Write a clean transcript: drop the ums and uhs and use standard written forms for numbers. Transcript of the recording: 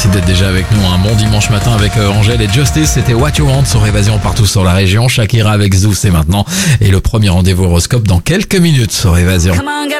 Merci d'être déjà avec nous. Un bon dimanche matin avec Angèle et Justice. C'était What You Want sur Évasion partout sur la région. Shakira avec Zou, c'est maintenant. Et le premier rendez-vous horoscope dans quelques minutes sur Évasion.